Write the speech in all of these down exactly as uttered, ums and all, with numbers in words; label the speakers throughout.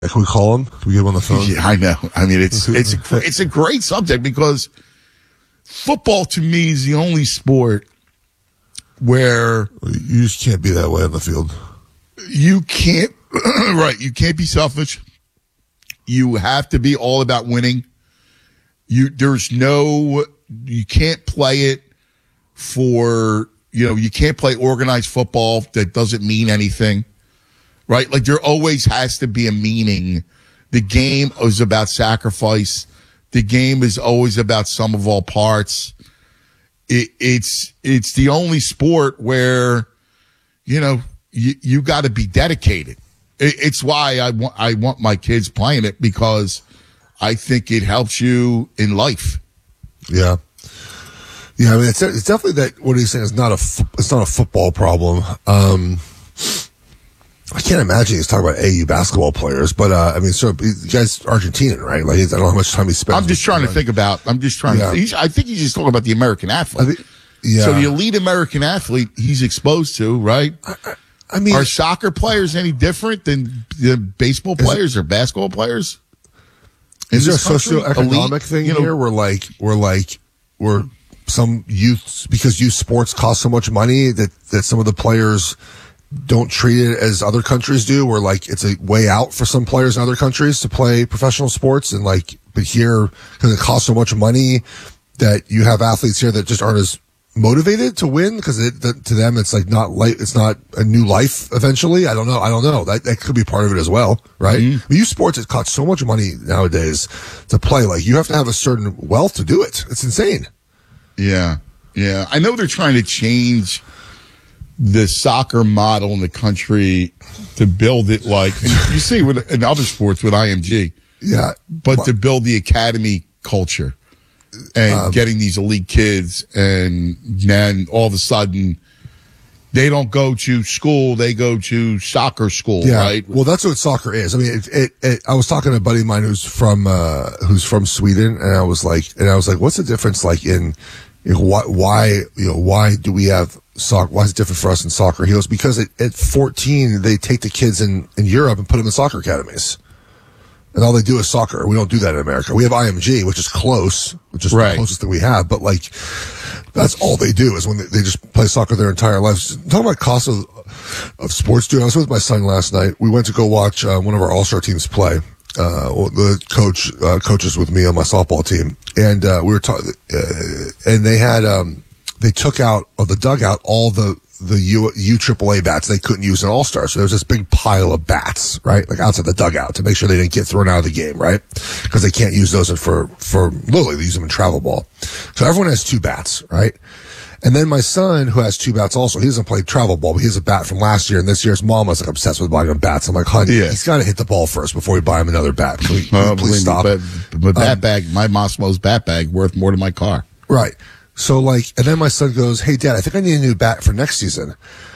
Speaker 1: Can we call him? Can we get him on the phone?
Speaker 2: Yeah, I know. I mean, it's it's a, it's a great subject because football to me is the only sport where
Speaker 1: you just can't be that way on the field.
Speaker 2: You can't, right? You can't be selfish. You have to be all about winning. You there's no you can't play it for you know you can't play organized football that doesn't mean anything. Right? Like there always has to be a meaning. The game is about sacrifice. The game is always about sum of all parts. It, it's, it's the only sport where, you know, you, you got to be dedicated. It, it's why I want, I want my kids playing it because I think it helps you in life.
Speaker 1: Yeah. Yeah. I mean, it's, it's definitely that what he's saying is not a, it's not a football problem. Um, I can't imagine he's talking about A U basketball players, but uh, I mean, so you guys Argentinian, right? Like, I don't know how much time he spends.
Speaker 2: I'm just trying to think about. I'm just trying
Speaker 1: yeah.
Speaker 2: to. He's, I think he's just talking about the American athlete.
Speaker 1: I think, yeah.
Speaker 2: So the elite American athlete he's exposed to, right?
Speaker 1: I, I, I mean,
Speaker 2: are soccer players any different than the baseball players or basketball players?
Speaker 1: Is there a socioeconomic elite, thing
Speaker 2: you know,
Speaker 1: here where, like, where like, where some youth because youth sports cost so much money that that some of the players don't treat it as other countries do, where like it's a way out for some players in other countries to play professional sports, and like, but here because it costs so much money that you have athletes here that just aren't as motivated to win because it, the, to them it's like not like it's not a new life eventually. I don't know. I don't know. That that could be part of it as well, right? Mm-hmm. But youth sports, it costs so much money nowadays to play. Like you have to have a certain wealth to do it. It's insane.
Speaker 2: Yeah, yeah. I know they're trying to change the soccer model in the country to build it like you see with in other sports with I M G.
Speaker 1: Yeah.
Speaker 2: But well, to build the academy culture and um, getting these elite kids, and then all of a sudden they don't go to school, they go to soccer school,
Speaker 1: yeah.
Speaker 2: right?
Speaker 1: Well, that's what soccer is. I mean, it, it, it, I was talking to a buddy of mine who's from, uh, who's from Sweden, and I was like, and I was like, what's the difference like in, you know, why, why, you know, why do we have soccer? Why is it different for us in soccer? He goes, because at, at fourteen, they take the kids in, in Europe and put them in soccer academies. And all they do is soccer. We don't do that in America. We have I M G, which is close, which is
Speaker 2: right.
Speaker 1: the closest thing we have. But like, that's all they do is when they, they just play soccer their entire lives. Talking about cost of, of sports, dude. I was with my son last night. We went to go watch uh, one of our all-star teams play. Uh, the coach, uh, coaches with me on my softball team. And, uh, we were talking, uh, and they had, um, they took out of the dugout all the, the U, U triple A bats they couldn't use in All-Star. So there was this big pile of bats, right? Like outside the dugout to make sure they didn't get thrown out of the game, right? Because they can't use those for, for literally they use them in travel ball. So everyone has two bats, right? And then my son, who has two bats also, he doesn't play travel ball, but he has a bat from last year. And this year's mom was like obsessed with buying him bats. I'm like, honey, yeah. he's got to hit the ball first before we buy him another bat. Can we, can uh, please stop?
Speaker 2: But, but bat
Speaker 1: um,
Speaker 2: bag, my Mossimo's bat bag worth more than my car.
Speaker 1: Right. So like, and then my son goes, hey dad, I think I need a new bat for next season.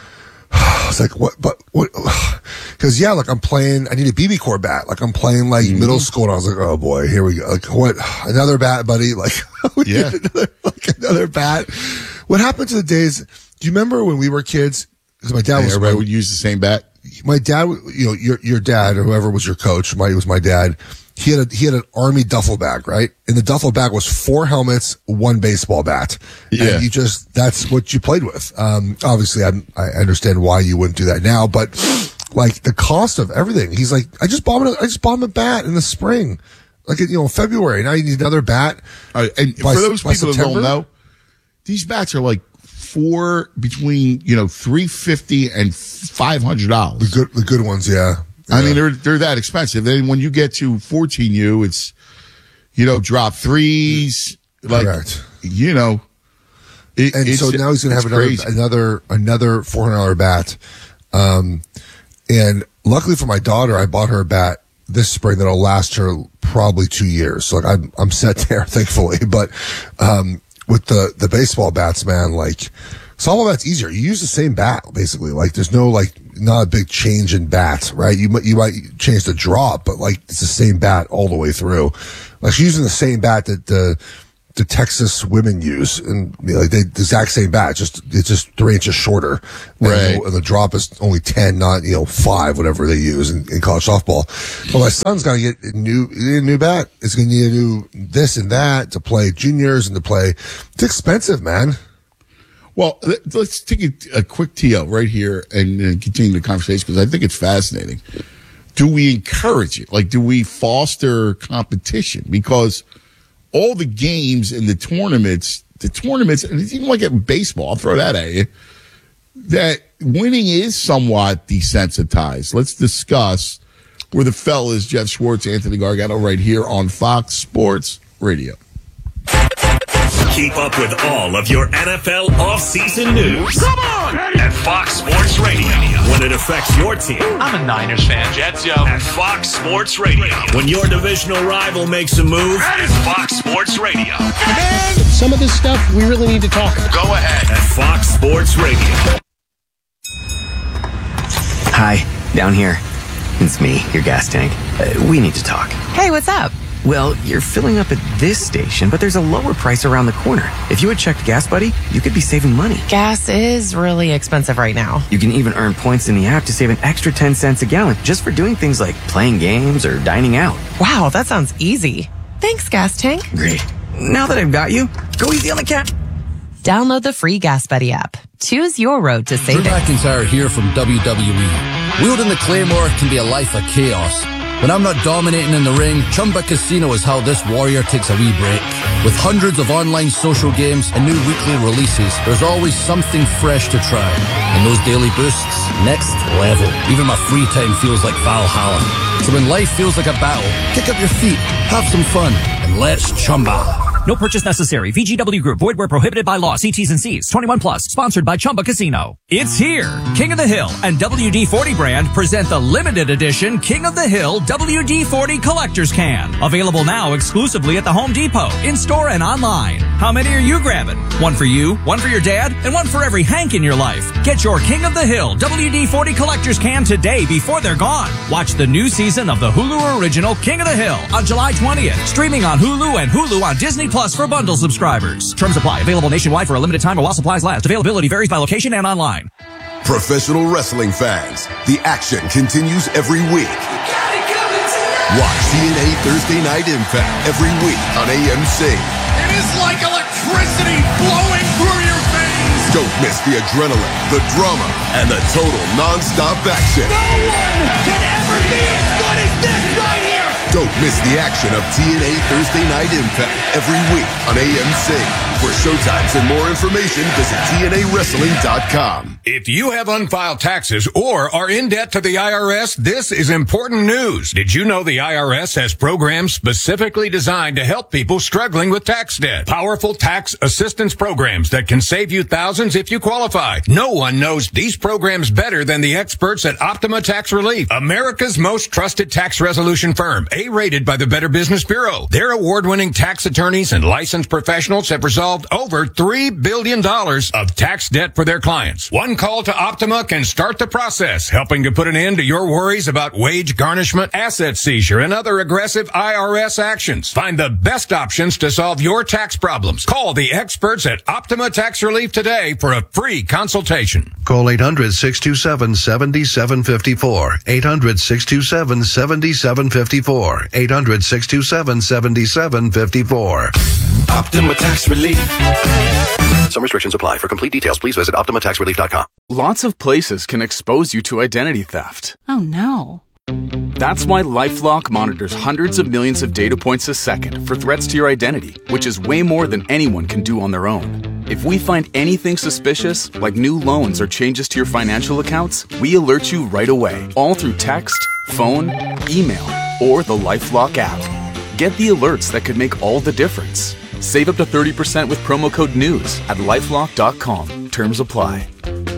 Speaker 1: I was like, what, but what? Cause yeah, like I'm playing, I need a B B core bat. Like I'm playing like mm-hmm. middle school. And I was like, oh boy, here we go. Like what? Another bat, buddy. Like, we
Speaker 2: yeah.
Speaker 1: need another, like another bat. What happened to the days? Do you remember when we were kids? Cause my dad
Speaker 2: hey,
Speaker 1: was,
Speaker 2: everybody
Speaker 1: my,
Speaker 2: would use the same bat.
Speaker 1: My dad, you know, your, your dad or whoever was your coach, my, was my dad. He had a, he had an army duffel bag, right? And the duffel bag was four helmets, one baseball bat.
Speaker 2: Yeah.
Speaker 1: And you just, that's what you played with. Um, obviously I, I understand why you wouldn't do that now, but like the cost of everything. He's like, I just bought him, a, I just bought him a bat in the spring. Like, you know, February. Now you need another bat.
Speaker 2: Uh, and by, for those people that don't know, these bats are like four between, you know, three fifty and five hundred dollars.
Speaker 1: The good, the good ones. Yeah.
Speaker 2: I
Speaker 1: yeah.
Speaker 2: mean, they're, they're that expensive. Then when you get to fourteen U, it's, you know, drop threes. Like,
Speaker 1: correct.
Speaker 2: You know. It,
Speaker 1: and so now he's going to have another, another, another four hundred dollars bat. Um, and luckily for my daughter, I bought her a bat this spring that'll last her probably two years. So like I'm, I'm set there, thankfully. But, um, with the, the baseball bats, man, like, softball bat's easier. You use the same bat, basically. Like, there's no, like, not a big change in bat, right? You might, you might change the drop, but, like, it's the same bat all the way through. Like, using the same bat that the, the Texas women use, and you know, they the exact same bat, just it's just three inches shorter. And,
Speaker 2: Right.
Speaker 1: you know, and the drop is only ten, not you know five, whatever they use in, in college softball. But my son's got to get a new a new bat. It's going to need a new this and that to play juniors and to play. It's expensive, man.
Speaker 2: Well, let- let's take a, a quick T L right here and uh, continue the conversation because I think it's fascinating. Do we encourage it? Like, do we foster competition? Because all the games and the tournaments, the tournaments, and it's even like in baseball, I'll throw that at you, that winning is somewhat desensitized. Let's discuss where the fellas, Jeff Schwartz, Anthony Gargano, right here on Fox Sports Radio.
Speaker 3: Keep up with all of your N F L offseason news. Come on! At Fox Sports Radio. When it affects your team.
Speaker 4: I'm a Niners fan. Jets, yo.
Speaker 3: At Fox Sports Radio. When your divisional rival makes a move. At Fox Sports Radio.
Speaker 5: And some of this stuff we really need to talk about.
Speaker 3: Go ahead. At Fox Sports Radio.
Speaker 6: Hi, down here. It's me, your gas tank. Uh, we need to talk.
Speaker 7: Hey, what's up?
Speaker 6: Well, you're filling up at this station, but there's a lower price around the corner. If you had checked Gas Buddy, you could be saving money.
Speaker 7: Gas is really expensive right now.
Speaker 6: You can even earn points in the app to save an extra ten cents a gallon just for doing things like playing games or dining out.
Speaker 7: Wow, that sounds easy. Thanks, Gas Tank.
Speaker 6: Great. Now that I've got you, go easy on the cat.
Speaker 7: Download the free Gas Buddy app. Choose your road to
Speaker 8: Drew
Speaker 7: saving.
Speaker 8: McIntyre here from W W E. Wielding the Claymore can be a life of chaos. When I'm not dominating in the ring, Chumba Casino is how this warrior takes a wee break. With hundreds of online social games and new weekly releases, there's always something fresh to try. And those daily boosts, next level. Even my free time feels like Valhalla. So when life feels like a battle, kick up your feet, have some fun, and let's Chumba.
Speaker 9: No purchase necessary. V G W Group. Void where prohibited by law. See T's and C's. twenty-one plus. Sponsored by Chumba Casino. It's here. King of the Hill and W D forty brand present the limited edition King of the Hill W D forty Collector's Can. Available now exclusively at the Home Depot, in-store and online. How many are you grabbing? One for you, one for your dad, and one for every Hank in your life. Get your King of the Hill W D forty Collector's Can today before they're gone. Watch the new season of the Hulu original King of the Hill on July twentieth. Streaming on Hulu and Hulu on Disney Plus for bundle subscribers. Terms apply. Available nationwide for a limited time or while supplies last. Availability varies by location and online.
Speaker 10: Professional wrestling fans, the action continues every week. Watch T N A Thursday Night Impact every week on A M C.
Speaker 4: It is like electricity flowing through your veins.
Speaker 10: Don't miss the adrenaline, the drama, and the total non-stop action.
Speaker 4: No one can ever be as good as this right here.
Speaker 10: Don't miss the action of T N A Thursday Night Impact every week on A M C. For showtimes and more information, visit T N A wrestling dot com.
Speaker 11: If you have unfiled taxes or are in debt to the I R S, this is important news. Did you know the I R S has programs specifically designed to help people struggling with tax debt? Powerful tax assistance programs that can save you thousands if you qualify. No one knows these programs better than the experts at Optima Tax Relief, America's most trusted tax resolution firm, A-rated by the Better Business Bureau. Their award-winning tax attorneys and licensed professionals have resolved over three billion dollars of tax debt for their clients. One call to Optima can start the process, helping to put an end to your worries about wage garnishment, asset seizure, and other aggressive I R S actions. Find the best options to solve your tax problems. Call the experts at Optima Tax Relief today for a free consultation.
Speaker 12: Call eight hundred, six two seven, seven seven five four. eight hundred, six two seven, seven seven five four. eight hundred, six two seven, seven seven five four.
Speaker 10: Optima Tax Relief. Some restrictions apply. For complete details, please visit Optima Tax Relief dot com.
Speaker 13: Lots of places can expose you to identity theft.
Speaker 14: Oh no.
Speaker 13: That's why LifeLock monitors hundreds of millions of data points a second for threats to your identity, which is way more than anyone can do on their own. If we find anything suspicious, like new loans or changes to your financial accounts, we alert you right away, all through text, phone, email, or the LifeLock app. Get the alerts that could make all the difference. Save up to thirty percent with promo code NEWS at lifelock dot com. Terms apply.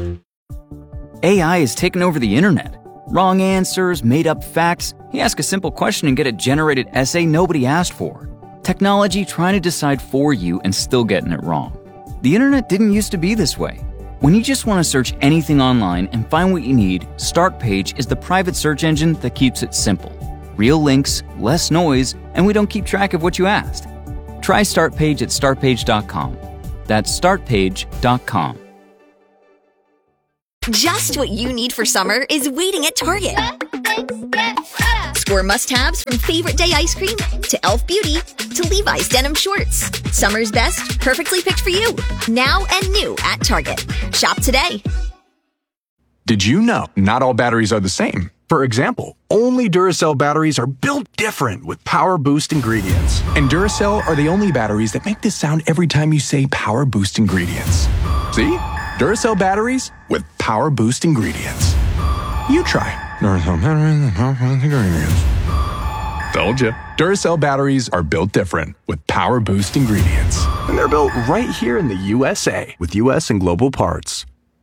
Speaker 15: A I has taken over the internet. Wrong answers, made-up facts. You ask a simple question and get a generated essay nobody asked for. Technology trying to decide for you and still getting it wrong. The internet didn't used to be this way. When you just want to search anything online and find what you need, Startpage is the private search engine that keeps it simple. Real links, less noise, and we don't keep track of what you asked. Try Startpage at start page dot com. That's start page dot com.
Speaker 14: Just what you need for summer is waiting at Target. Score must-haves from favorite day ice cream to e l f Beauty to Levi's denim shorts. Summer's best, perfectly picked for you. Now and new at Target. Shop today.
Speaker 16: Did you know not all batteries are the same? For example, only Duracell batteries are built different with Power Boost ingredients. And Duracell are the only batteries that make this sound every time you say Power Boost ingredients. See? Duracell batteries with Power Boost ingredients. You try. Duracell batteries with Power Boost ingredients. Told you. Duracell batteries are built different with Power Boost ingredients. And they're built right here in the U S A with U S and global parts.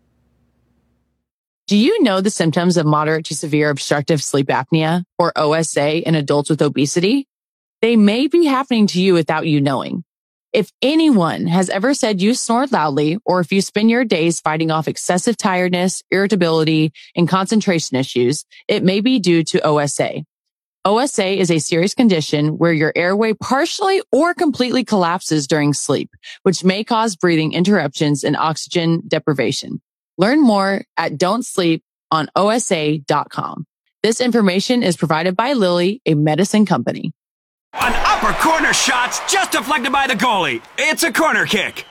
Speaker 17: Do you know the symptoms of moderate to severe obstructive sleep apnea, or O S A, in adults with obesity? They may be happening to you without you knowing. If anyone has ever said you snore loudly, or if you spend your days fighting off excessive tiredness, irritability, and concentration issues, it may be due to O S A. O S A is a serious condition where your airway partially or completely collapses during sleep, which may cause breathing interruptions and oxygen deprivation. Learn more at don't sleep on O S A dot com. This information is provided by Lilly, a medicine company.
Speaker 18: An upper corner shot's just deflected by the goalie. It's a corner kick.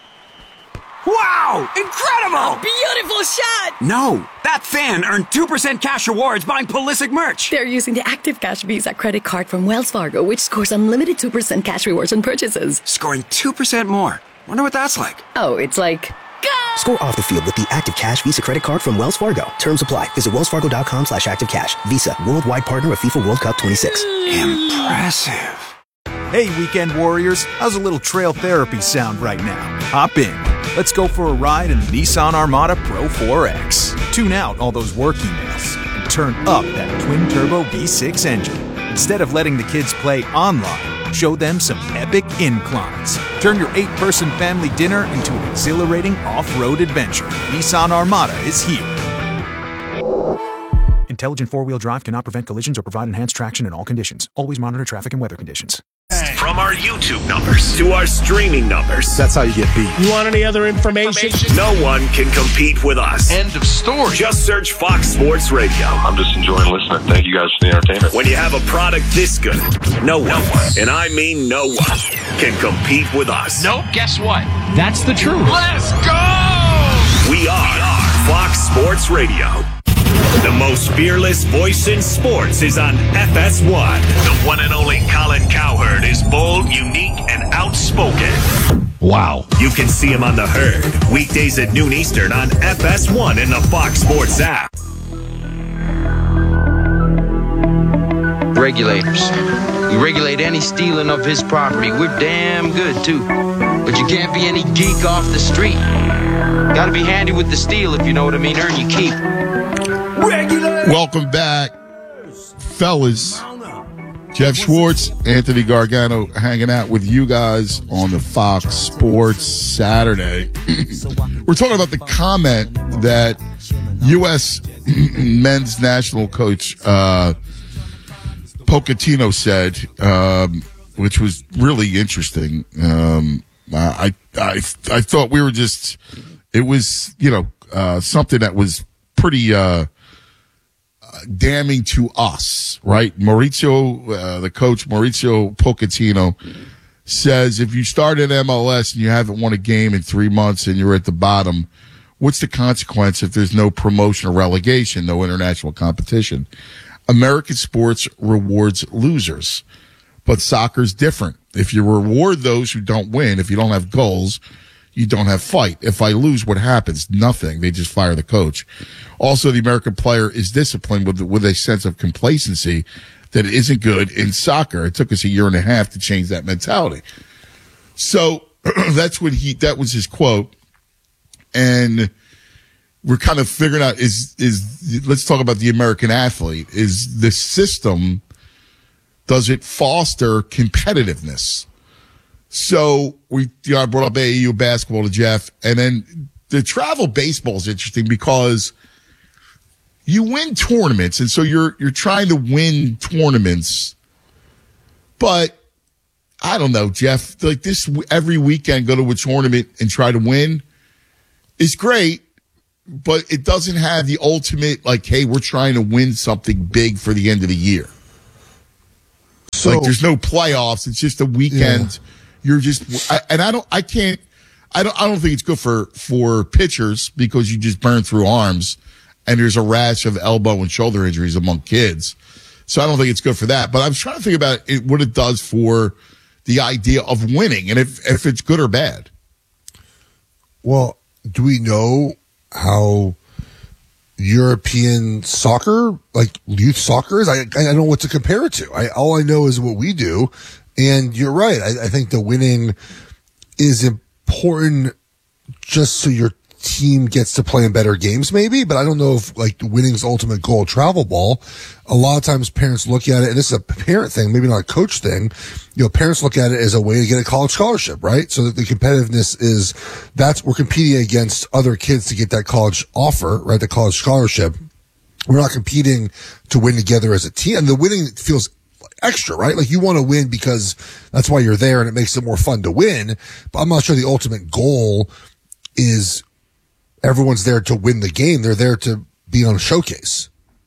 Speaker 18: Wow! Incredible!
Speaker 19: Beautiful shot!
Speaker 18: No, that fan earned two percent cash rewards buying Pulisic merch.
Speaker 19: They're using the Active Cash Visa credit card from Wells Fargo, which scores unlimited two percent cash rewards on purchases.
Speaker 18: Scoring two percent more. Wonder what that's like.
Speaker 19: Oh, it's like... Go!
Speaker 20: Score off the field with the Active Cash Visa credit card from Wells Fargo. Terms apply. Visit wellsfargo.com slash active cash. Visa, worldwide partner of FIFA World Cup twenty-six.
Speaker 18: Impressive.
Speaker 21: Hey, weekend warriors. How's a little trail therapy sound right now? Hop in. Let's go for a ride in the Nissan Armada Pro four X. Tune out all those work emails and turn up that twin-turbo V six engine. Instead of letting the kids play online, show them some epic inclines. Turn your eight-person family dinner into an exhilarating off-road adventure. Nissan Armada is here. Intelligent four-wheel drive cannot prevent collisions or provide enhanced traction in all conditions. Always monitor traffic and weather conditions.
Speaker 3: From our YouTube numbers to our streaming numbers.
Speaker 5: That's how you get beat. You want any other information?
Speaker 3: No one can compete with us.
Speaker 22: End of story.
Speaker 3: Just search Fox Sports Radio.
Speaker 22: I'm just enjoying listening. Thank you guys for the entertainment.
Speaker 3: When you have a product this good, no one, and I mean no one, can compete with us.
Speaker 22: Nope, guess what?
Speaker 5: That's the truth.
Speaker 22: Let's go!
Speaker 3: We are, we are Fox Sports Radio. The most fearless voice in sports is on F S one. The one and only Colin Cowherd is bold, unique, and outspoken.
Speaker 5: Wow.
Speaker 3: You can see him on The Herd, weekdays at noon Eastern on F S one in the Fox Sports app.
Speaker 23: Regulators. You regulate any stealing of his property. We're damn good, too. But you can't be any geek off the street. Gotta be handy with the steel, if you know what I mean. Earn your keep.
Speaker 2: Welcome back, fellas. Jeff Schwartz, Anthony Gargano hanging out with you guys on the Fox Sports Saturday. We're talking about the comment that U S men's national coach uh, Pochettino said, um, which was really interesting. Um, I, I I thought we were just, it was, you know, uh, something that was pretty uh, damning to us, right? Maurizio, uh, the coach, Maurizio Pochettino, says if you start at M L S and you haven't won a game in three months and you're at the bottom, what's the consequence if there's no promotion or relegation, no international competition? American sports rewards losers, but soccer's different. If you reward those who don't win, if you don't have goals, you don't have fight. If I lose, what happens? Nothing. They just fire the coach. Also, the American player is disciplined with, with a sense of complacency that isn't good in soccer. It took us a year and a half to change that mentality. So that's what he, that was his quote. And we're kind of figuring out is, is, let's talk about the American athlete. Is the system, does it foster competitiveness? So we, you know, I brought up A A U basketball to Jeff, and then the travel baseball is interesting because you win tournaments, and so you're you're trying to win tournaments. But I don't know, Jeff. Like this, every weekend, go to a tournament and try to win is great, but it doesn't have the ultimate, like, hey, we're trying to win something big for the end of the year. So like, there's no playoffs. It's just a weekend. Yeah. You're just, I, and I don't, I can't, I don't, I don't think it's good for, for pitchers because you just burn through arms and there's a rash of elbow and shoulder injuries among kids. So I don't think it's good for that. But I was trying to think about it, what it does for the idea of winning and if, if it's good or bad.
Speaker 1: Well, do we know how European soccer, like youth soccer is? I, I don't know what to compare it to. I, all I know is what we do. And you're right. I, I think the winning is important just so your team gets to play in better games maybe, but I don't know if like winning's the ultimate goal. Travel ball, a lot of times parents look at it, and this is a parent thing, maybe not a coach thing. You know, parents look at it as a way to get a college scholarship, right? So that the competitiveness is, that's, we're competing against other kids to get that college offer, right? The college scholarship. We're not competing to win together as a team. And the winning feels extra, right? Like you want to win because that's why you're there and it makes it more fun to win. But I'm not sure the ultimate goal is everyone's there to win the game. They're there to be on a showcase.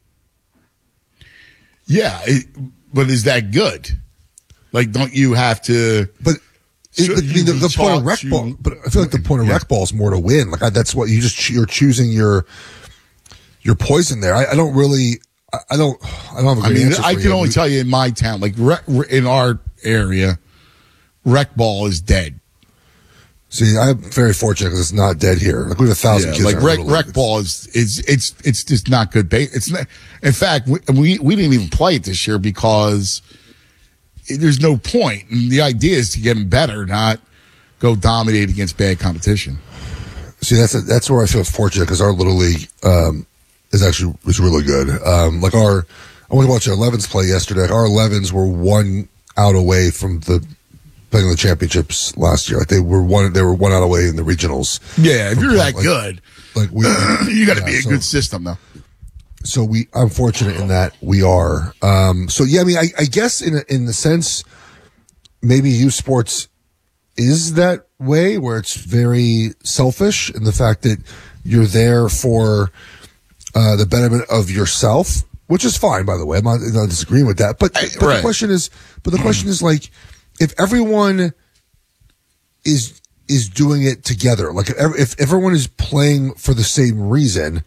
Speaker 2: Yeah, it, but is that good? Like, don't you have to?
Speaker 1: But it, I mean, the, the point of rec ball. But I feel like the point of yeah. rec ball is more to win. Like I, that's what you just you're choosing your your poison there. I, I don't really. I, I don't. I don't have a great
Speaker 2: I mean,
Speaker 1: answer for
Speaker 2: I can
Speaker 1: you.
Speaker 2: only tell you in my town, like rec, in our area, rec ball is dead.
Speaker 1: See, I'm very fortunate because it's not dead here. Like we have a thousand
Speaker 2: yeah,
Speaker 1: kids.
Speaker 2: Like rec, rec ball is is it's it's just not good. Ba- it's not. In fact, we, we we didn't even play it this year because it, there's no point. And the idea is to get them better, not go dominate against bad competition.
Speaker 1: See, that's a, that's where I feel fortunate because our little league um, is actually was really good. Um, like our, I went to watch our elevens play yesterday. Our elevens were one out away from the. Playing the championships last year, like they were one, they were one out away in the regionals.
Speaker 2: Yeah, if you're that
Speaker 1: like,
Speaker 2: good,
Speaker 1: like we,
Speaker 2: you got to
Speaker 1: yeah,
Speaker 2: be a
Speaker 1: so,
Speaker 2: good system, though.
Speaker 1: So we, I'm fortunate in that we are. Um, so yeah, I mean, I, I guess in a, in the sense, maybe youth sports is that way where it's very selfish in the fact that you're there for uh, the betterment of yourself, which is fine, by the way. I'm not, I'm not disagreeing with that, but, but right. the question is, but the question is like. If everyone is is doing it together, like if, if everyone is playing for the same reason,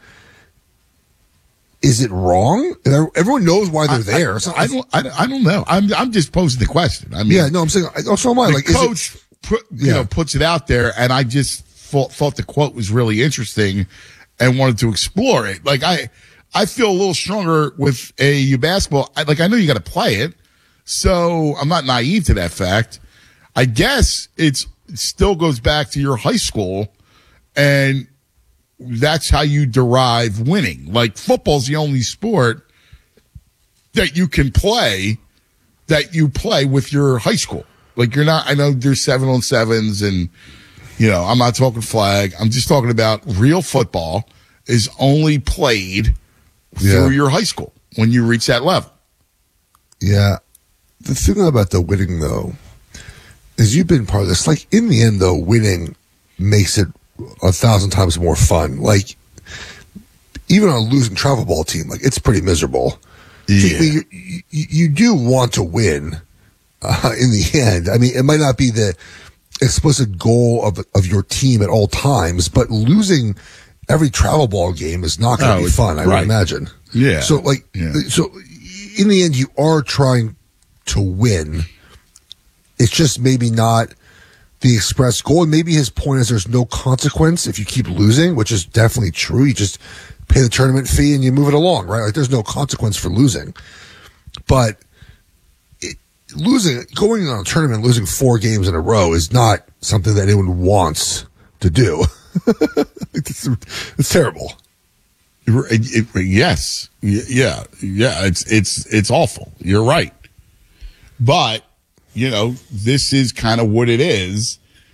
Speaker 1: is it wrong? Everyone knows why they're I, there.
Speaker 2: I,
Speaker 1: so
Speaker 2: I, don't, I, I don't know. I'm I'm just posing the question. I mean,
Speaker 1: yeah, no, I'm saying. Also, am I.
Speaker 2: The
Speaker 1: like,
Speaker 2: coach,
Speaker 1: it,
Speaker 2: put, you
Speaker 1: yeah.
Speaker 2: know, puts it out there, and I just thought, thought the quote was really interesting, and wanted to explore it. Like I, I feel a little stronger with a U basketball. I, like I know you got to play it. So I'm not naive to that fact. I guess it's, it still goes back to your high school, and that's how you derive winning. Like football's the only sport that you can play that you play with your high school. Like you're not, I know there's seven on sevens and, you know, I'm not talking flag. I'm just talking about real football is only played yeah. through your high school when you reach that level.
Speaker 1: Yeah. The thing about the winning, though, is you've been part of this. Like, in the end, though, winning makes it a thousand times more fun. Like, even on a losing travel ball team, like, it's pretty miserable.
Speaker 2: Yeah.
Speaker 1: So, you, you, you do want to win uh, in the end. I mean, it might not be the explicit goal of of your team at all times, but losing every travel ball game is not going to oh, be fun, I right. would imagine.
Speaker 2: Yeah.
Speaker 1: So, like, yeah. so in the end, you are trying to win. It's just maybe not the express goal. And maybe his point is there's no consequence if you keep losing, which is definitely true. You just pay the tournament fee and you move it along, right? Like there's no consequence for losing. But it, losing, going on a tournament, losing four games in a row is not something that anyone wants to do. it's, it's terrible.
Speaker 2: It, it, yes. Yeah. Yeah. It's, it's, it's awful. You're right. But, you know, this is kind of what it is,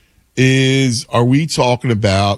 Speaker 2: is are we talking about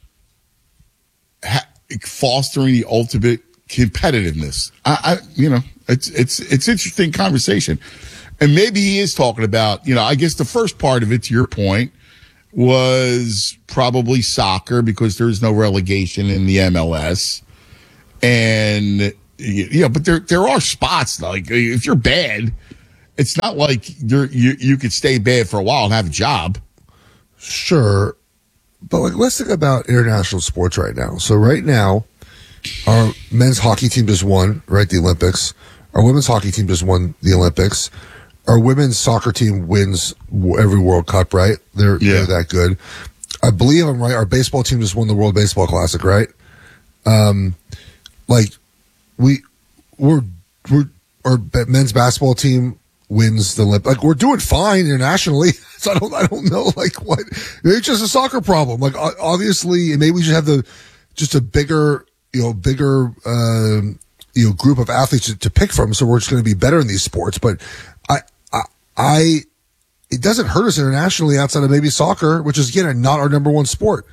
Speaker 2: ha- fostering the ultimate competitiveness? I, I, you know, it's, it's, it's interesting conversation. And maybe he is talking about, you know, I guess the first part of it, to your point, was probably soccer because there's no relegation in the M L S. And, yeah, but there there are spots, like, if you're bad, it's not like you're, you you could stay bad for a while and have a job.
Speaker 1: Sure. But, like, let's think about international sports right now. So right now, our men's hockey team just won, right, the Olympics. Our women's hockey team just won the Olympics. Our women's soccer team wins every World Cup, right? They're,
Speaker 2: Yeah.
Speaker 1: they're that good. I believe I'm right. Our baseball team just won the World Baseball Classic, right? Um, like we, we're, we're, our men's basketball team wins the Olympics. Like, we're doing fine internationally. So I don't, I don't know, like, what, maybe it's just a soccer problem. Like, o- obviously, and maybe we should have the, just a bigger, you know, bigger, um, you know, group of athletes to, to pick from. So we're just going to be better in these sports. But I, I, I, it doesn't hurt us internationally outside of maybe soccer, which is, again, not our number one sport.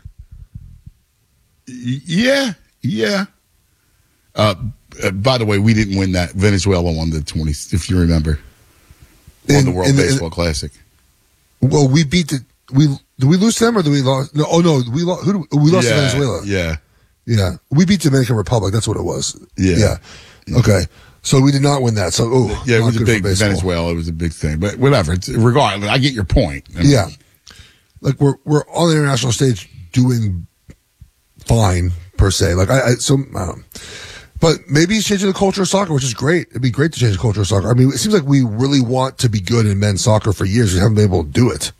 Speaker 2: Yeah, yeah. Uh, uh, by the way, we didn't win that. Venezuela won the twenty, if you remember, won the World Baseball Classic.
Speaker 1: Well, we beat the we. Did we lose to them or did we lost? No, oh no, we lost. Who do we, we lost
Speaker 2: Yeah,
Speaker 1: to Venezuela?
Speaker 2: Yeah,
Speaker 1: yeah. We beat Dominican Republic. That's what it was.
Speaker 2: Yeah.
Speaker 1: yeah. Okay. So we did not win that. So oh,
Speaker 2: yeah, it
Speaker 1: not
Speaker 2: was a
Speaker 1: good for
Speaker 2: big
Speaker 1: baseball.
Speaker 2: Venezuela. It was a big thing, but whatever. It's, regardless, I get your point. I mean,
Speaker 1: Yeah. Like we're we're on the international stage doing fine per se. Like I, I so I don't know. But maybe he's changing the culture of soccer, which is great. It'd be great to change the culture of soccer. I mean, it seems like we really want to be good in men's soccer for years. We haven't been able to do it.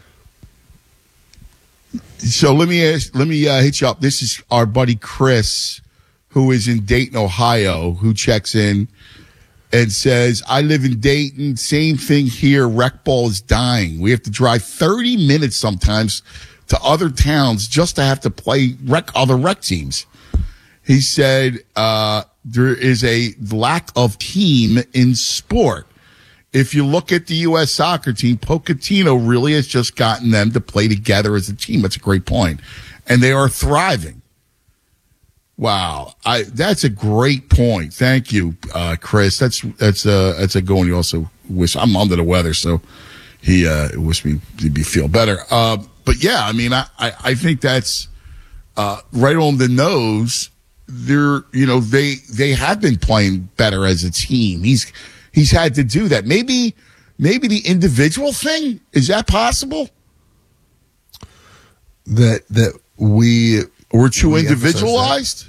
Speaker 2: So let me ask, let me uh, hit you up. This is our buddy Chris, who is in Dayton, Ohio, who checks in and says, I live in Dayton. Same thing here. Rec ball is dying. We have to drive thirty minutes sometimes to other towns just to have to play rec, other rec teams. He said, uh, there is a lack of team in sport. If you look at the U S soccer team, Pochettino really has just gotten them to play together as a team. That's a great point. And they are thriving. Wow. I, that's a great point. Thank you, uh, Chris. That's, that's, uh, that's a good one. He also wish I'm under the weather. So he, uh, wished me to be feel better. Uh, but yeah, I mean, I, I, I think that's, uh, right on the nose. They're, you know, they, they have been playing better as a team. He's, he's had to do that. Maybe, maybe the individual thing, is that possible?
Speaker 1: That, that we,
Speaker 2: We're too
Speaker 1: we
Speaker 2: individualized?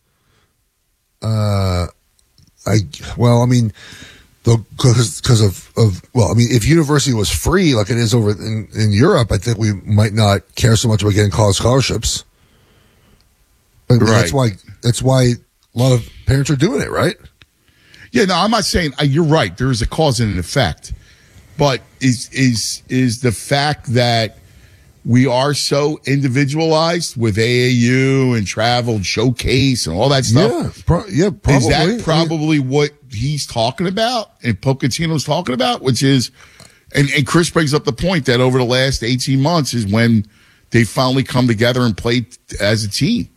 Speaker 1: Uh, I, well, I mean, because, because of, of, well, I mean, if university was free like it is over in, in Europe, I think we might not care so much about getting college scholarships. I mean,
Speaker 2: Right.
Speaker 1: That's why, that's why a lot of parents are doing it, right?
Speaker 2: Yeah, no, I'm not saying uh, you're right. There is a cause and an effect, but is is is the fact that we are so individualized with A A U and travel and showcase and all that stuff?
Speaker 1: Yeah, pro- yeah, probably.
Speaker 2: Is that probably what he's talking about and Pochettino's talking about? Which is, and, and Chris brings up the point that over the last eighteen months is when they finally come together and played as a team.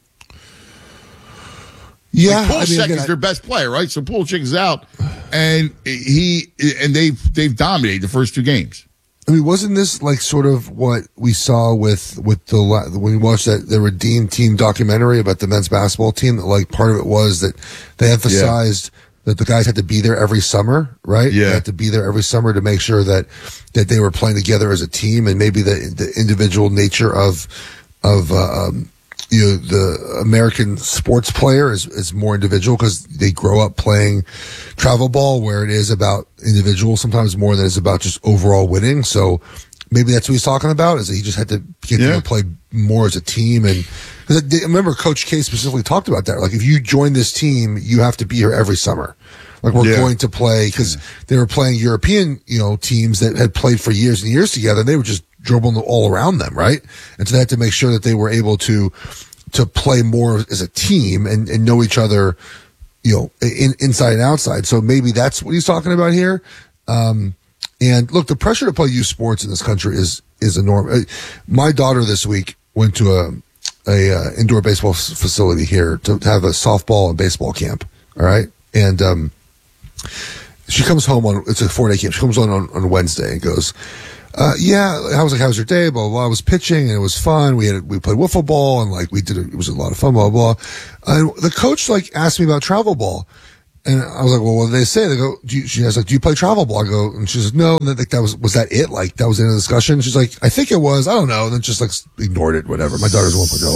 Speaker 1: Yeah,
Speaker 2: like
Speaker 1: I mean,
Speaker 2: Pulisic
Speaker 1: again,
Speaker 2: is
Speaker 1: I-
Speaker 2: their best player, right? So Pulisic is out, and he and they've they've dominated the first two games.
Speaker 1: I mean, wasn't this like sort of what we saw with with the la- when we watched that the Redeem Team documentary about the men's basketball team? That like part of it was that they emphasized that the guys had to be there every summer, right?
Speaker 2: Yeah.
Speaker 1: They had to be there every summer to make sure that that they were playing together as a team, and maybe the the individual nature of of uh, um, you know the American sports player is is more individual because they grow up playing travel ball, where it is about individual sometimes more than it's about just overall winning. So maybe that's what he's talking about, is that he just had to get them to play more as a team. And because I remember Coach K specifically talked about that. Like, if you join this team, you have to be here every summer. Like, we're
Speaker 2: Yeah.
Speaker 1: going to play, because they were playing European, you know, teams that had played for years and years together. And they were just dribbling all around them, right? And so they had to make sure that they were able to to play more as a team and, and know each other, you know, in, inside and outside. So maybe that's what he's talking about here. Um, and look, the pressure to play youth sports in this country is is enormous. My daughter this week went to a a uh, indoor baseball f- facility here to have a softball and baseball camp. All right, and um, she comes home on, it's a four day camp. She comes on, on on Wednesday and goes, uh, yeah, I was like, how was your day? Blah, blah, blah. I was pitching and it was fun. We had, we played wiffle ball and like we did, it was a lot of fun, blah, blah, blah. And the coach like asked me about travel ball. And I was like, well, what did they say? They go, do you, she was like, do you play travel ball? I go, and she says, no. And then like, that was, was that it? Like, that was the end of the discussion. She's like, I think it was. I don't know. And then just like ignored it, whatever. My daughter's won't play travel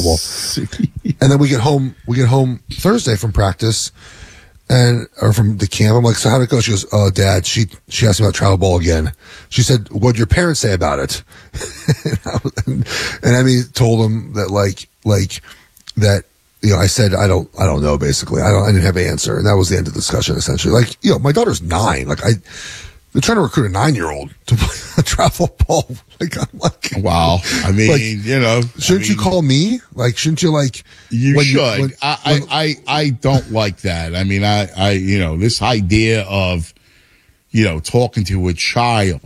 Speaker 1: ball. And then we get home, we get home Thursday from practice and, or from the camp. I'm like, so how'd it go? She goes, oh, Dad, she, she asked me about travel ball again. She said, what'd your parents say about it? and, I was, and, and Emmy told him that like, like that, you know, I said, I don't, I don't know, basically. I don't, I didn't have an answer. And that was the end of the discussion, essentially. Like, you know, my daughter's nine. Like, I, they're trying to recruit a nine year old to play a travel ball. Like, I'm like,
Speaker 2: wow. I mean, like, you know,
Speaker 1: shouldn't
Speaker 2: I mean,
Speaker 1: you call me? Like, shouldn't you like,
Speaker 2: you
Speaker 1: when
Speaker 2: should.
Speaker 1: You, when,
Speaker 2: I,
Speaker 1: when,
Speaker 2: I, I, I don't like that. I mean, I, I, you know, this idea of, you know, talking to a child.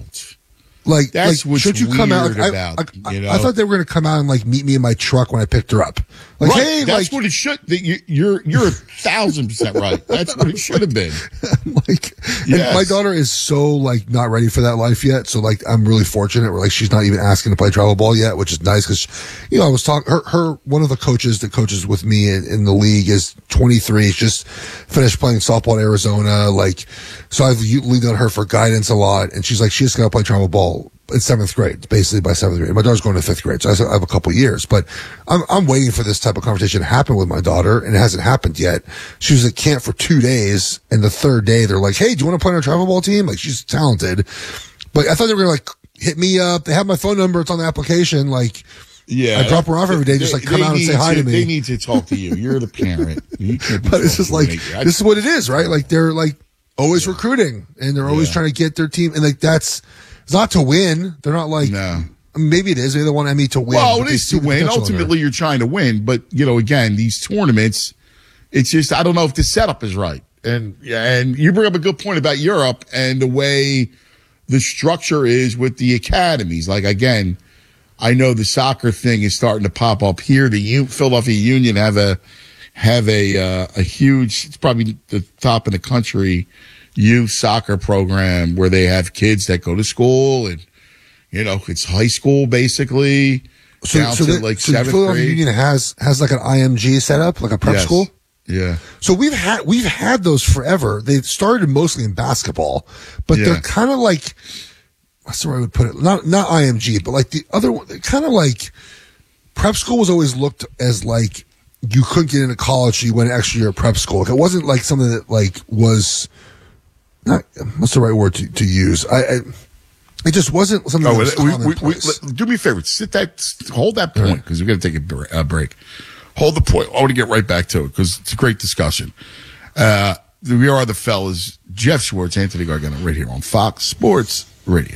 Speaker 1: Like,
Speaker 2: that's
Speaker 1: like,
Speaker 2: what's
Speaker 1: should you
Speaker 2: weird
Speaker 1: come out? Like,
Speaker 2: about,
Speaker 1: I, I,
Speaker 2: you know?
Speaker 1: I thought they were going to come out and like meet me in my truck when I picked her up. Like,
Speaker 2: right.
Speaker 1: hey,
Speaker 2: that's
Speaker 1: like,
Speaker 2: what it should. You, you're you're a thousand percent right. That's what it should have been.
Speaker 1: like,
Speaker 2: yes.
Speaker 1: And my daughter is so like not ready for that life yet. So like, I'm really fortunate. Where like she's not even asking to play travel ball yet, which is nice because, you know, I was talking her her one of the coaches that coaches with me in, in the league is twenty-three. She's just finished playing softball in Arizona. Like, so I've leaned on her for guidance a lot, and she's like, she's going to play travel ball in seventh grade, basically by seventh grade. My daughter's going to fifth grade, so I have a couple years. But I'm I'm waiting for this type of conversation to happen with my daughter, and it hasn't happened yet. She was at camp for two days, and the third day they're like, "Hey, do you want to play on our travel ball team?" Like, she's talented, but I thought they were gonna like hit me up. They have my phone number; it's on the application. Like,
Speaker 2: yeah,
Speaker 1: I drop her off every day,
Speaker 2: they,
Speaker 1: just like come out and say
Speaker 2: to,
Speaker 1: hi to me.
Speaker 2: They need to talk to you. You're the parent. You can't be
Speaker 1: but it's just like
Speaker 2: I,
Speaker 1: this is what it is, right? Like they're like always yeah. recruiting, and they're always yeah. trying to get their team, and like that's. It's not to win. They're not like,
Speaker 2: no.
Speaker 1: Maybe it is. They don't want Emmy to win.
Speaker 2: Well, it is to win. Ultimately, you're trying to win. But, you know, again, these tournaments, it's just, I don't know if the setup is right. And, and you bring up a good point about Europe and the way the structure is with the academies. Like, again, I know the soccer thing is starting to pop up here. The U- Philadelphia Union have a, have a, uh, a huge, it's probably the top in the country, youth soccer program where they have kids that go to school and, you know, it's high school basically.
Speaker 1: So,
Speaker 2: down
Speaker 1: so
Speaker 2: to
Speaker 1: the,
Speaker 2: like
Speaker 1: so
Speaker 2: seventh
Speaker 1: Philadelphia
Speaker 2: grade.
Speaker 1: Union has, has like an I M G set up, like a prep
Speaker 2: yes.
Speaker 1: school.
Speaker 2: Yeah.
Speaker 1: So we've had, we've had those forever. They've started mostly in basketball, but yeah. they're kind of like, what's the way I would put it? Not, not I M G, but like the other one, kind of like prep school was always looked as like, you couldn't get into college, so you went an extra year of prep school. Like, it wasn't like something that like was, Not, what's the right word to, to use? I, I, it just wasn't something.
Speaker 2: Oh,
Speaker 1: that was
Speaker 2: we, we, we, do me a favor. Sit that, hold that point because we're going to take a, a break. Hold the point. I want to get right back to it because it's a great discussion. Uh, we are the fellas. Jeff Schwartz, Anthony Gargano, right here on Fox Sports Radio.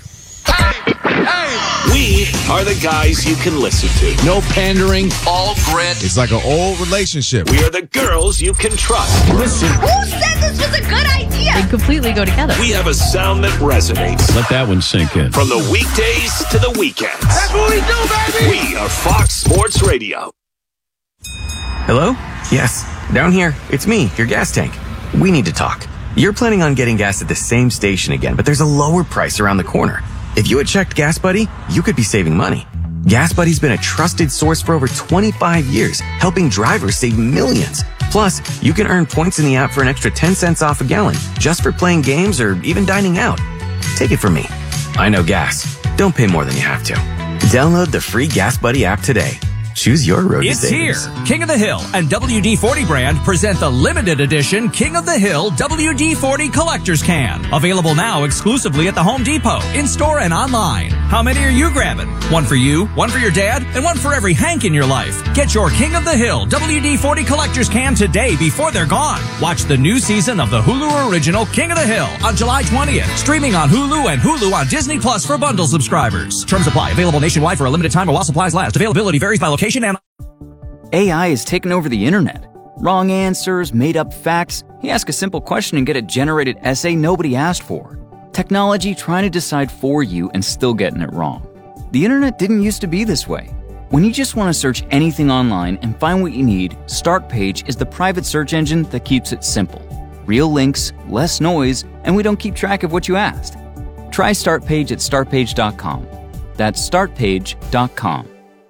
Speaker 3: We are the guys you can listen to.
Speaker 5: No pandering.
Speaker 3: All grit.
Speaker 6: It's like an old relationship.
Speaker 3: We are the girls you can trust.
Speaker 5: Listen.
Speaker 14: Who said this was a good idea?
Speaker 19: They completely go together.
Speaker 3: We have a sound that resonates.
Speaker 5: Let that one sink in.
Speaker 3: From the weekdays to the weekends.
Speaker 4: That's what we do, baby!
Speaker 3: We are Fox Sports Radio.
Speaker 7: Hello? Yes. Down here. It's me, your gas tank. We need to talk. You're planning on getting gas at the same station again, but there's a lower price around the corner. If you had checked Gas Buddy, you could be saving money. Gas Buddy's been a trusted source for over twenty-five years, helping drivers save millions. Plus, you can earn points in the app for an extra ten cents off a gallon, just for playing games or even dining out. Take it from me. I know gas. Don't pay more than you have to. Download the free Gas Buddy app today. Choose your road
Speaker 9: It's
Speaker 7: to savings.
Speaker 9: here. King of the Hill and W D forty brand present the limited edition King of the Hill W D forty Collector's Can. Available now exclusively at the Home Depot, in-store and online. How many are you grabbing? One for you, one for your dad, and one for every Hank in your life. Get your King of the Hill W D forty Collector's Can today before they're gone. Watch the new season of the Hulu original King of the Hill on July twentieth. Streaming on Hulu and Hulu on Disney Plus for bundle subscribers. Terms apply. Available nationwide for a limited time or while supplies last. Availability varies by location.
Speaker 15: A I has taken over the internet. Wrong answers, made up facts. You ask a simple question and get a generated essay nobody asked for. Technology trying to decide for you and still getting it wrong. The internet didn't used to be this way. When you just want to search anything online and find what you need, Startpage is the private search engine that keeps it simple. real links, less noise, and we don't keep track of what you asked. Try StartPage at start page dot com. That's start page dot com.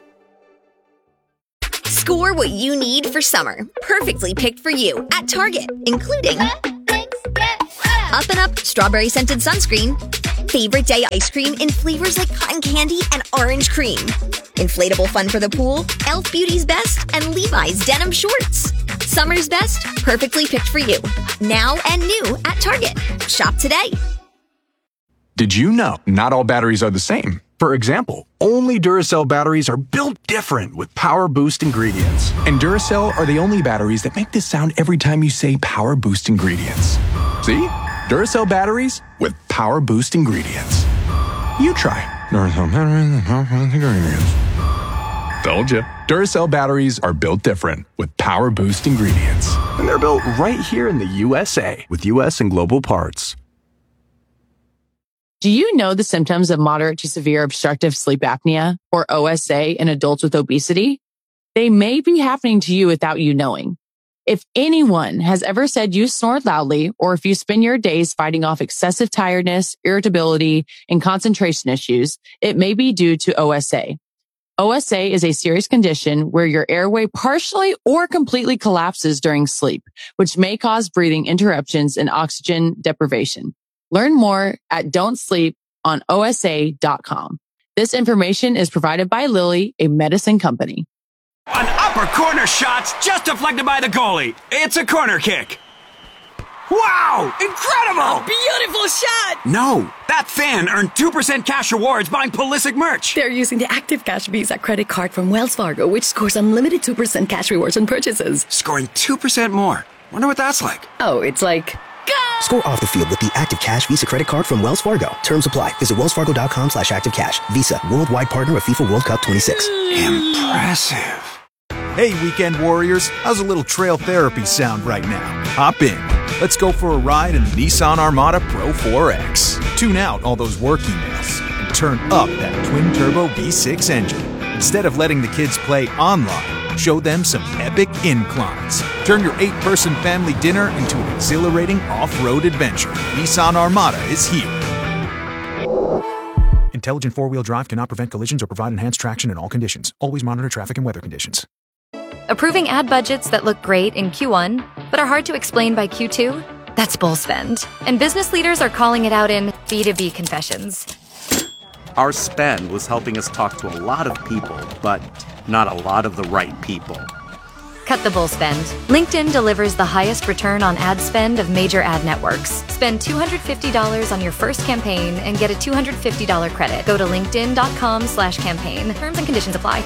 Speaker 14: Score what you need for summer. Perfectly picked for you at Target, including Up and Up Strawberry Scented Sunscreen, Favorite Day Ice Cream in flavors like cotton candy and orange cream, Inflatable Fun for the Pool, e l f Beauty's Best, and Levi's Denim Shorts. Summer's best, perfectly picked for you. Now and new at Target. Shop today.
Speaker 16: Did you know not all batteries are the same? For example, only Duracell batteries are built different with Power Boost ingredients. And Duracell are the only batteries that make this sound every time you say Power Boost ingredients. See? Duracell batteries with Power Boost ingredients. You try. Duracell batteries with Power Boost ingredients. Told you. Duracell batteries are built different with Power Boost ingredients. And they're built right here in the U S A with U S and global parts.
Speaker 17: Do you know the symptoms of moderate to severe obstructive sleep apnea, or O S A, in adults with obesity? They may be happening to you without you knowing. If anyone has ever said you snore loudly, or if you spend your days fighting off excessive tiredness, irritability, and concentration issues, it may be due to O S A. O S A is a serious condition where your airway partially or completely collapses during sleep, which may cause breathing interruptions and oxygen deprivation. Learn more at don't sleep on O S A dot com. This information is provided by Lilly, a medicine company.
Speaker 18: An upper corner shot's just deflected by the goalie. It's a corner kick. Wow! Incredible!
Speaker 19: Beautiful shot!
Speaker 18: No, that fan earned two percent cash rewards buying Pulisic merch.
Speaker 19: They're using the Active Cash Visa credit card from Wells Fargo, which scores unlimited two percent cash rewards on purchases.
Speaker 18: Scoring two percent more. Wonder what that's like.
Speaker 19: Oh, it's like...
Speaker 20: Score off the field with the Active Cash Visa credit card from Wells Fargo. Terms apply. Visit wells fargo dot com slash active cash. Visa, worldwide partner of FIFA World Cup twenty-six.
Speaker 18: Impressive.
Speaker 21: Hey, weekend warriors, how's a little trail therapy sound right now? Hop in. Let's go for a ride in the Nissan Armada Pro four X. Tune out all those work emails and turn up that twin-turbo V six engine. Instead of letting the kids play online, show them some epic inclines. Turn your eight-person family dinner into an exhilarating off-road adventure. Nissan Armada is here. Intelligent four-wheel drive cannot prevent collisions or provide enhanced traction in all conditions. Always monitor traffic and weather conditions.
Speaker 6: Approving ad budgets that look great in Q one, but are hard to explain by Q two? That's bull spend. And business leaders are calling it out in B two B confessions.
Speaker 8: Our spend was helping us talk to a lot of people, but not a lot of the right people.
Speaker 6: Cut the bull spend. LinkedIn delivers the highest return on ad spend of major ad networks. Spend two hundred fifty dollars on your first campaign and get a two hundred fifty dollars credit. Go to linkedin dot com slash campaign. Terms and conditions apply.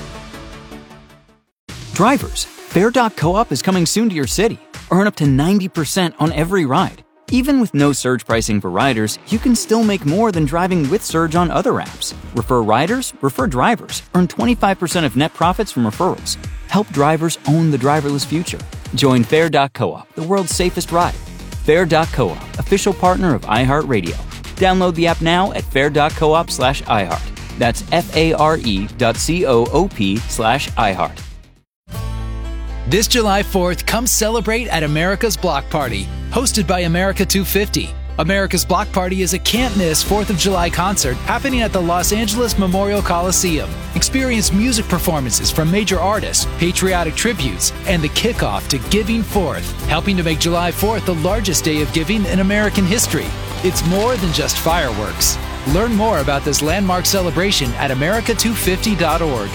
Speaker 15: Drivers, Fare dot coop is coming soon to your city. Earn up to ninety percent on every ride. Even with no surge pricing for riders, you can still make more than driving with Surge on other apps. Refer riders, refer drivers. Earn twenty-five percent of net profits from referrals. Help drivers own the driverless future. Join Fare dot coop, the world's safest ride. Fare dot coop, official partner of iHeartRadio. Download the app now at fare dot coop slash iHeart. That's F-A-R-E dot C-O-O-P slash iHeart.
Speaker 11: This July fourth, come celebrate at America's Block Party, hosted by America two fifty. America's Block Party is a can't-miss fourth of July concert happening at the Los Angeles Memorial Coliseum. Experience music performances from major artists, patriotic tributes, and the kickoff to Giving Fourth, helping to make July fourth the largest day of giving in American history. It's more than just fireworks. Learn more about this landmark celebration at america two fifty dot org.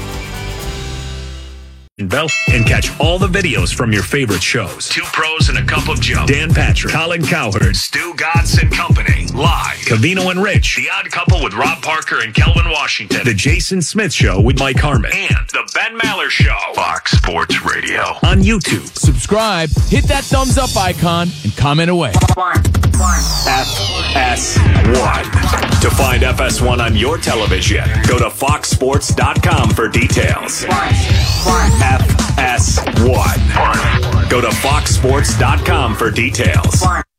Speaker 3: Bell and catch all the videos from your favorite shows. Two Pros and a Cup of Joe. Dan Patrick, Colin Cowherd, Stu Gatz and Company. Live. Covino and Rich. The Odd Couple with Rob Parker and Kelvin Washington. The Jason Smith Show with Mike Harmon. And The Ben Maller Show. Fox Sports Radio. On YouTube.
Speaker 5: Subscribe, hit that thumbs up icon, and comment away.
Speaker 3: F S one. To find F S one on your television, go to fox sports dot com for details. F S one. Go to fox sports dot com for details.